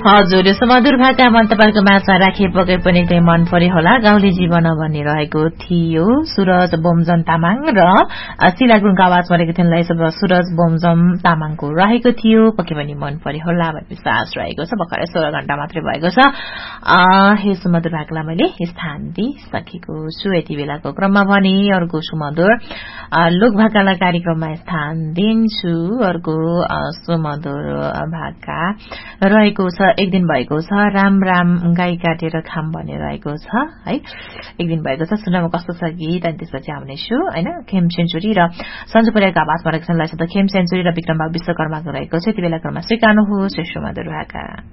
हजुर सुमधुर भाका मन तपाईको माझमा राखे पक्कै पनि एकदमै मन पर्यो होला गाउँले जीवन भन्ने रहेको थियो सुरज बोमजन तामाङ र शिला गुरुङको आवाज परेको थियो सुरज बोमजन तामाङको रहेको थियो पक्कै पनि मन पर्यो होला भन्ने विश्वास रहेको छ भर्खरै 16 घण्टा मात्रै भएको छ हे सुमधुर भाकालाई मैले स्थान दिइसकेको छु यति बेलाको क्रममा भने अर्को सुमधुर लोक भाकालाई कार्यक्रममा स्थान दिन्छु अर्को सुमधुर भाका रहेको छ एक दिन भएको छ राम राम गाई काटेर खाम भन्ने रहेको छ है एक दिन भएको छ सुनमा कस्तो छ गीत अनि त्यसपछि आउनेछु हैन खेम सेन्चुरी र सञ्जु परियारको आवाजमा रहेको छ खेम सेन्चुरी र विक्रमबाबु विश्वकर्माको रहेको छ यति बेला क्रममा स्वीकार्नुहोस् सुमधुर भाका